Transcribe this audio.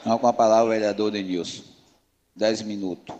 Não, com a palavra o vereador Denilson. 10 minutos.